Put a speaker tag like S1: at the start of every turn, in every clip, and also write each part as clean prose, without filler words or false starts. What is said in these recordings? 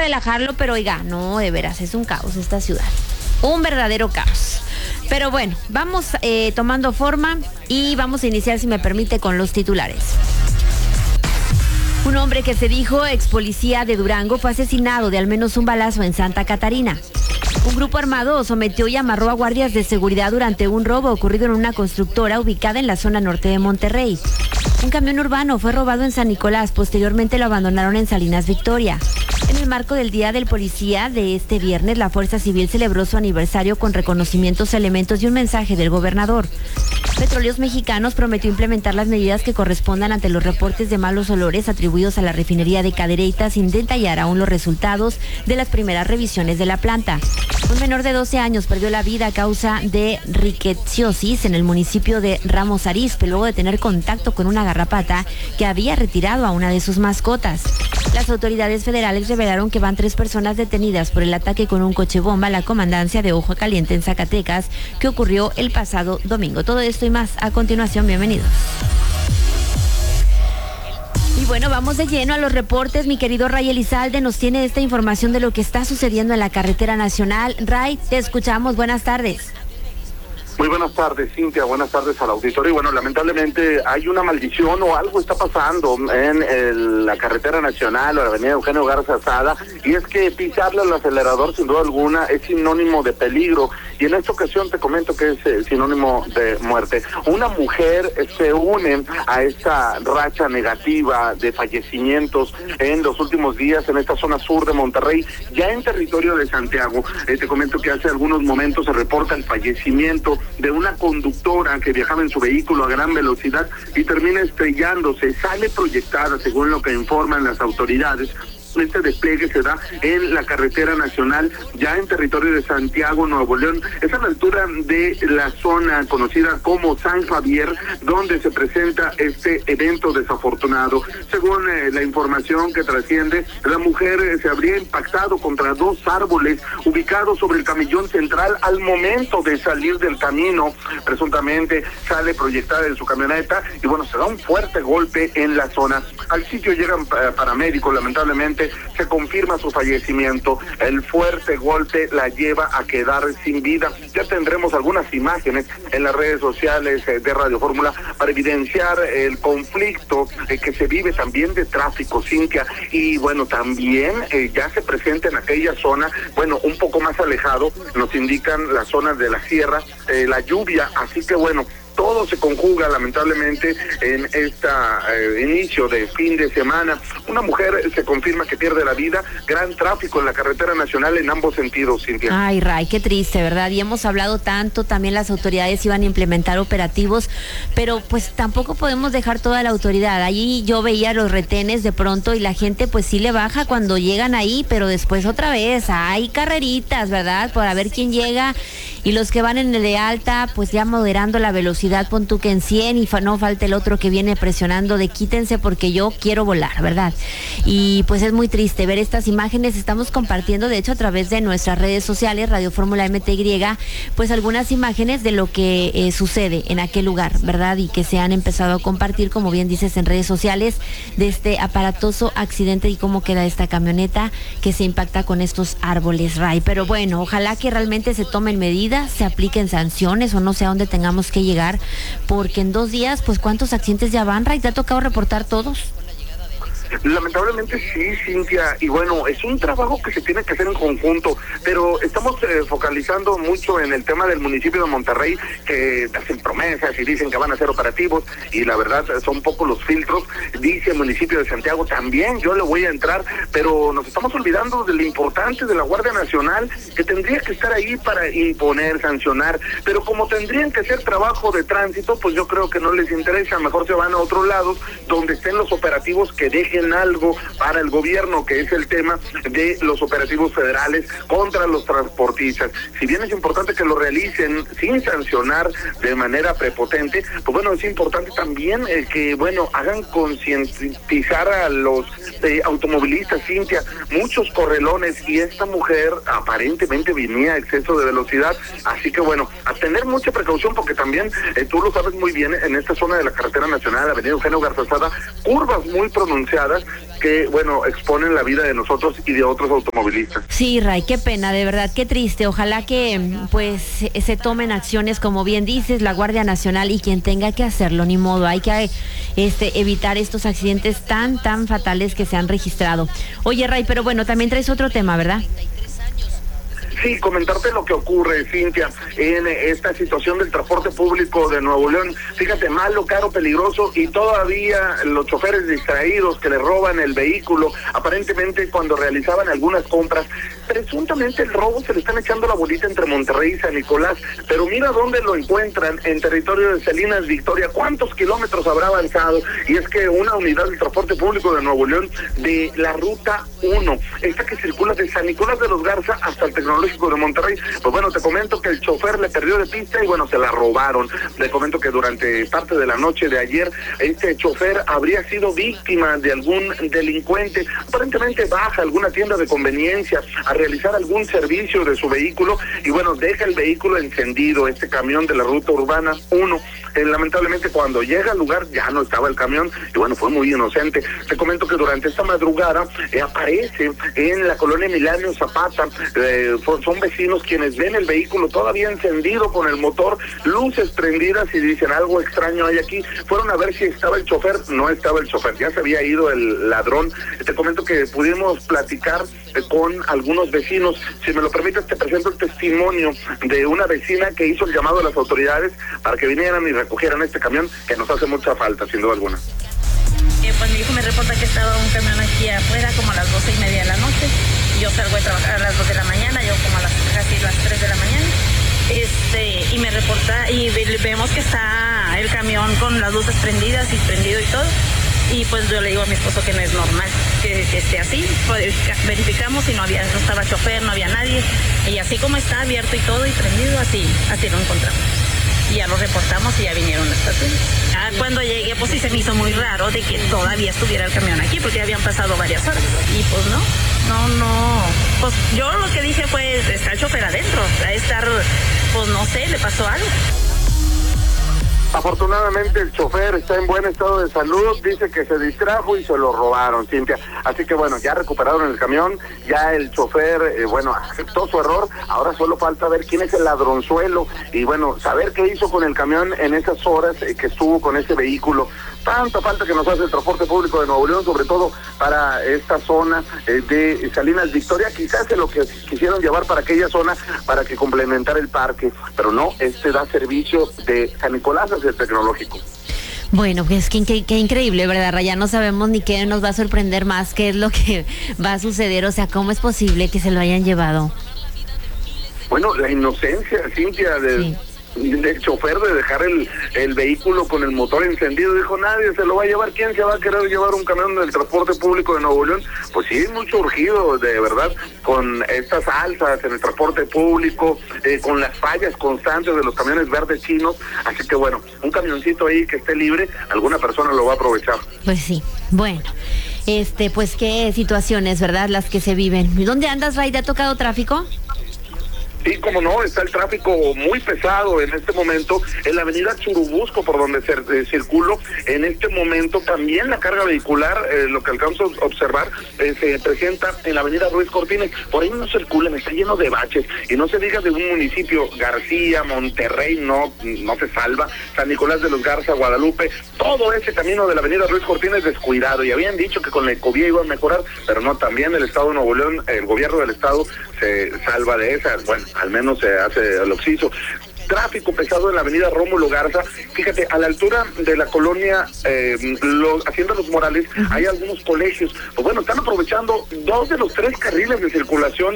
S1: relajarlo, pero oiga, no, de veras, es un caos esta ciudad. Un verdadero caos. Pero bueno, vamos tomando forma y vamos a iniciar, si me permite, con los titulares. Un hombre que se dijo ex policía de Durango fue asesinado de al menos un balazo en Santa Catarina. Un grupo armado sometió y amarró a guardias de seguridad durante un robo ocurrido en una constructora ubicada en la zona norte de Monterrey. Un camión urbano fue robado en San Nicolás, posteriormente lo abandonaron en Salinas Victoria. En el marco del Día del Policía de este viernes, la Fuerza Civil celebró su aniversario con reconocimientos, elementos y un mensaje del gobernador. Petróleos Mexicanos prometió implementar las medidas que correspondan ante los reportes de malos olores atribuidos a la refinería de Cadereyta, sin detallar aún los resultados de las primeras revisiones de la planta. Un menor de 12 años perdió la vida a causa de riqueciosis en el municipio de Ramos Arizpe, luego de tener contacto con una garrapata que había retirado a una de sus mascotas. Las autoridades federales revelaron que van 3 personas detenidas por el ataque con un coche bomba a la comandancia de Ojo Caliente en Zacatecas, que ocurrió el pasado domingo. Todo esto y más a continuación, bienvenidos. Y bueno, vamos de lleno a los reportes. Mi querido Ray Elizalde nos tiene esta información de lo que está sucediendo en la carretera nacional. Ray, te escuchamos, buenas tardes.
S2: Muy buenas tardes, Cintia, buenas tardes al auditorio. Y bueno, lamentablemente hay una maldición o algo está pasando en la carretera nacional o la avenida Eugenio Garza Sada, y es que pisarle al acelerador sin duda alguna es sinónimo de peligro, y en esta ocasión te comento que es sinónimo de muerte. Una mujer se une a esta racha negativa de fallecimientos en los últimos días en esta zona sur de Monterrey, ya en territorio de Santiago. Te comento que hace algunos momentos se reporta el fallecimiento de una conductora que viajaba en su vehículo a gran velocidad y termina estrellándose. Sale proyectada, según lo que informan las autoridades. Este despliegue se da en la carretera nacional, ya en territorio de Santiago, Nuevo León. Es a la altura de la zona conocida como San Javier, donde se presenta este evento desafortunado. Según la información que trasciende, la mujer se habría impactado contra 2 árboles ubicados sobre el camellón central al momento de salir del camino. Presuntamente sale proyectada de su camioneta y bueno, se da un fuerte golpe en la zona. Al sitio llegan paramédicos, lamentablemente se confirma su fallecimiento. El fuerte golpe la lleva a quedar sin vida. Ya tendremos algunas imágenes en las redes sociales de Radio Fórmula para evidenciar el conflicto que se vive también de tráfico, Cintia, y bueno, también ya se presenta en aquella zona, bueno, un poco más alejado, nos indican las zonas de la sierra, la lluvia, así que bueno, todo se conjuga lamentablemente en inicio de fin de semana. Una mujer se confirma que pierde la vida. Gran tráfico en la carretera nacional en ambos sentidos, Cintia.
S1: Ay, Ray, qué triste, ¿verdad? Y hemos hablado tanto, también las autoridades iban a implementar operativos, pero pues tampoco podemos dejar toda la autoridad. Allí yo veía los retenes de pronto y la gente pues sí le baja cuando llegan ahí, pero después otra vez hay carreritas, ¿verdad? Para ver quién llega, y los que van en el de alta pues ya moderando la velocidad, pon tú que en 100 y no falta el otro que viene presionando de quítense porque yo quiero volar, ¿verdad? Y pues es muy triste ver estas imágenes. Estamos compartiendo, de hecho, a través de nuestras redes sociales, Radio Fórmula MTY, pues algunas imágenes de lo que sucede en aquel lugar, ¿verdad? Y que se han empezado a compartir, como bien dices, en redes sociales, de este aparatoso accidente y cómo queda esta camioneta que se impacta con estos árboles, Ray. Pero bueno, ojalá que realmente se tomen medidas, se apliquen sanciones o no sé a dónde tengamos que llegar, porque en 2 días, pues ¿cuántos accidentes ya van, Ray? ¿Te ha tocado reportar todos?
S2: Lamentablemente sí, Cintia, y bueno, es un trabajo que se tiene que hacer en conjunto, pero estamos focalizando mucho en el tema del municipio de Monterrey, que hacen promesas y dicen que van a hacer operativos, y la verdad son pocos los filtros. Dice el municipio de Santiago también, yo le voy a entrar, pero nos estamos olvidando de lo importante de la Guardia Nacional, que tendría que estar ahí para imponer, sancionar, pero como tendrían que hacer trabajo de tránsito, pues yo creo que no les interesa, mejor se van a otros lados donde estén los operativos que dejen algo para el gobierno, que es el tema de los operativos federales contra los transportistas. Si bien es importante que lo realicen sin sancionar de manera prepotente, pues bueno, es importante también que, bueno, hagan concientizar a los automovilistas, Cintia, muchos correlones, y esta mujer aparentemente venía a exceso de velocidad, así que bueno, a tener mucha precaución, porque también, tú lo sabes muy bien, en esta zona de la carretera nacional, avenida Eugenio Garza Sada, curvas muy pronunciadas, madrugadas que, bueno, exponen la vida de nosotros y de otros automovilistas.
S1: Sí, Ray, qué pena, de verdad, qué triste. Ojalá que pues se tomen acciones, como bien dices, la Guardia Nacional y quien tenga que hacerlo, ni modo, hay que evitar estos accidentes tan fatales que se han registrado. Oye, Ray, pero bueno, también traes otro tema, ¿verdad?
S2: Sí, comentarte lo que ocurre, Cintia, en esta situación del transporte público de Nuevo León. Fíjate, malo, caro, peligroso, y todavía los choferes distraídos que le roban el vehículo, aparentemente cuando realizaban algunas compras. Presuntamente el robo se le están echando la bolita entre Monterrey y San Nicolás, pero mira dónde lo encuentran, en territorio de Salinas Victoria. ¿Cuántos kilómetros habrá avanzado? Y es que una unidad del transporte público de Nuevo León, de la ruta 1, esta que circula de San Nicolás de los Garza hasta el Tecnológico de Monterrey, pues bueno, te comento que el chofer le perdió de pista y bueno, se la robaron. Le comento que durante parte de la noche de ayer, este chofer habría sido víctima de algún delincuente. Aparentemente baja a alguna tienda de conveniencia a realizar algún servicio de su vehículo y bueno, deja el vehículo encendido, este camión de la ruta urbana 1. Lamentablemente cuando llega al lugar ya no estaba el camión y bueno, fue muy inocente. Te comento que durante esta madrugada aparece en la colonia Emiliano Zapata, son vecinos quienes ven el vehículo todavía encendido con el motor, luces prendidas y dicen algo extraño hay aquí. Fueron a ver si estaba el chofer, no estaba el chofer, ya se había ido el ladrón. Te comento que pudimos platicar con algunos vecinos. Si me lo permites, te presento el testimonio de una vecina que hizo el llamado a las autoridades para que vinieran y recogieran este camión que nos hace mucha falta, sin duda alguna.
S3: Pues mi hijo me reporta que estaba un camión aquí afuera como a las 12:30 de la noche. Yo salgo de trabajar a las 2 de la mañana, yo como a casi las 3 de la mañana. Y me reporta y vemos que está el camión con las luces prendidas y prendido y todo. Y pues yo le digo a mi esposo que no es normal que esté así. Verificamos y no estaba chofer, no había nadie. Y así como está abierto y todo y prendido, así lo encontramos. Y ya lo reportamos y ya vinieron las patrullas. Cuando llegué, pues sí se me hizo muy raro de que todavía estuviera el camión aquí, porque ya habían pasado varias horas. Y pues no. Pues yo lo que dije fue, está el chofer adentro, a estar, pues no sé, le pasó algo.
S2: Afortunadamente el chofer está en buen estado de salud, dice que se distrajo y se lo robaron, Cintia. Así que bueno, ya recuperaron el camión, ya el chofer, aceptó su error, ahora solo falta ver quién es el ladronzuelo y bueno, saber qué hizo con el camión en esas horas que estuvo con ese vehículo. Tanta falta que nos hace el transporte público de Nuevo León, sobre todo para esta zona de Salinas Victoria. Quizás es lo que quisieron llevar para aquella zona para que complementara el parque, pero no, da servicio de San Nicolás hacia el Tecnológico.
S1: Bueno, pues qué increíble, ¿verdad, Raya? No sabemos ni qué nos va a sorprender más, qué es lo que va a suceder, o sea, ¿cómo es posible que se lo hayan llevado?
S2: Bueno, la inocencia, Cintia, del chofer de dejar el vehículo con el motor encendido. Dijo, nadie se lo va a llevar. ¿Quién se va a querer llevar un camión del transporte público de Nuevo León? Pues sí, mucho urgido, de verdad, con estas alzas en el transporte público, con las fallas constantes de los camiones verdes chinos. Así que bueno, un camioncito ahí que esté libre, alguna persona lo va a aprovechar.
S1: Pues sí, bueno, pues qué situaciones, ¿verdad?, las que se viven. ¿Dónde andas, Ray? ¿Te ha tocado tráfico?
S2: Sí, como no, está el tráfico muy pesado en este momento en la avenida Churubusco, por donde circulo en este momento. También la carga vehicular, lo que alcanzo a observar, se presenta en la avenida Ruiz Cortines. Por ahí no circulan, está lleno de baches. Y no se diga de un municipio, García, Monterrey, no se salva. San Nicolás de los Garza, Guadalupe, todo ese camino de la avenida Ruiz Cortines descuidado. Y habían dicho que con la ecovía iba a mejorar, pero no, también el Estado de Nuevo León, el gobierno del Estado se salva de esas. Bueno, al menos se hace el oxiso. Tráfico pesado en la avenida Rómulo Garza. Fíjate, a la altura de la colonia Hacienda Los Morales, hay algunos colegios. Pues bueno, están aprovechando 2 de los 3 carriles de circulación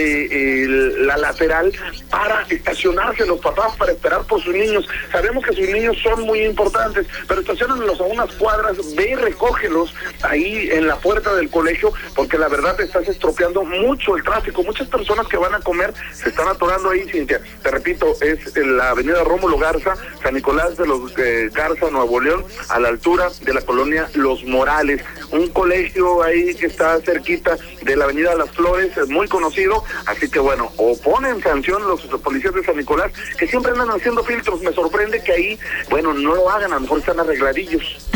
S2: de la lateral para estacionarse los papás, para esperar por sus niños. Sabemos que sus niños son muy importantes, pero estacionanlos a unas cuadras, ve y recógelos ahí en la puerta del colegio, porque la verdad te estás estropeando mucho el tráfico. Muchas personas que van a comer se están atorando ahí, Cintia. Te repito, es la avenida Rómulo Garza, San Nicolás de los Garza, Nuevo León, a la altura de la colonia Los Morales. Un colegio ahí que está cerquita de la avenida Las Flores, es muy conocido, así que bueno, o ponen sanción los policías de San Nicolás, que siempre andan haciendo filtros. Me sorprende que ahí, bueno, no lo hagan, a lo mejor están arregladillos.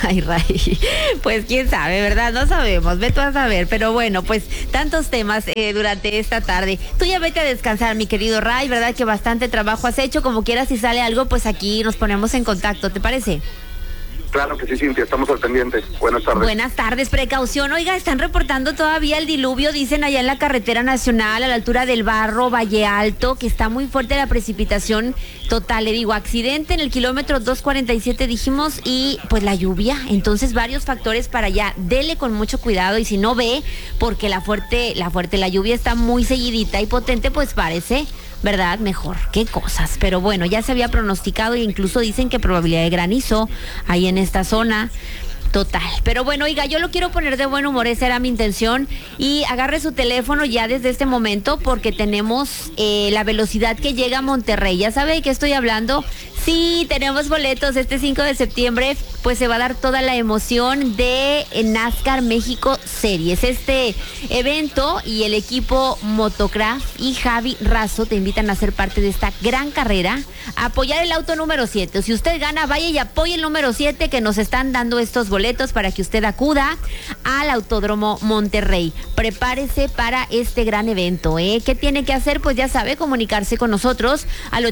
S1: Ay, Ray, pues quién sabe, ¿verdad? No sabemos, ve tú a saber, pero bueno, pues tantos temas durante esta tarde. Tú ya vete a descansar, mi querido Ray, ¿verdad? Que bastante trabajo has hecho, como quieras, si sale algo, pues aquí nos ponemos en contacto, ¿te parece?
S2: Claro que sí, Cintia, estamos al pendiente. Buenas tardes.
S1: Buenas tardes, precaución. Oiga, están reportando todavía el diluvio, dicen allá en la carretera nacional, a la altura del Barro, Valle Alto, que está muy fuerte la precipitación total. Le digo, accidente en el kilómetro 247, dijimos, y pues la lluvia. Entonces, varios factores para allá. Dele con mucho cuidado y si no ve, porque la lluvia está muy seguidita y potente, pues parece, ¿verdad? Mejor, qué cosas. Pero bueno, ya se había pronosticado e incluso dicen que probabilidad de granizo ahí en esta zona. Total. Pero bueno, oiga, yo lo quiero poner de buen humor, esa era mi intención. Y agarre su teléfono ya desde este momento porque tenemos la velocidad que llega a Monterrey. ¿Ya sabe de qué estoy hablando? Sí, tenemos boletos este 5 de septiembre, pues se va a dar toda la emoción de NASCAR México Series. Este evento y el equipo Motocraft y Javi Razo te invitan a ser parte de esta gran carrera, a apoyar el auto número 7. Si usted gana, vaya y apoye el número 7 que nos están dando estos boletos para que usted acuda al Autódromo Monterrey. Prepárese para este gran evento, ¿eh? ¿Qué tiene que hacer? Pues ya sabe, comunicarse con nosotros al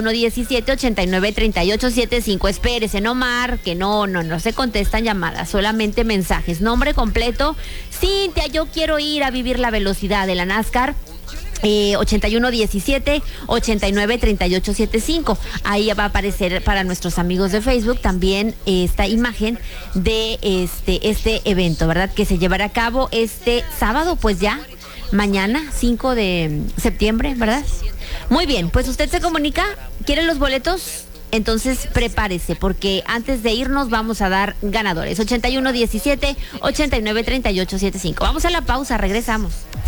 S1: 8117-893875. Espérese, no marque, no se contestan llamadas, solamente mensajes. Nombre completo: Cintia, yo quiero ir a vivir la velocidad de la NASCAR. 8117-893875. Ahí va a aparecer para nuestros amigos de Facebook también esta imagen de este evento, ¿verdad? Que se llevará a cabo este sábado, pues ya mañana, 5 de septiembre, ¿verdad? Muy bien, pues usted se comunica, ¿quiere los boletos? Entonces prepárese, porque antes de irnos vamos a dar ganadores. 8117-893875. Vamos a la pausa, regresamos.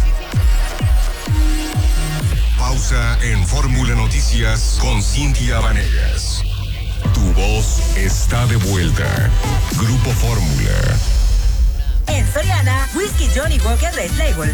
S4: Pausa en Fórmula Noticias con Cintia Vanegas. Tu voz está de vuelta. Grupo Fórmula.
S5: En Soriana, Whisky Johnny Walker Red Label